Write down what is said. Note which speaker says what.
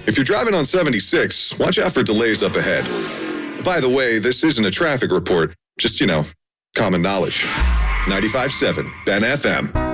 Speaker 1: If you're driving on 76, watch out for delays up ahead. By the way, this isn't a traffic report, just, common knowledge. 95.7 Ben FM.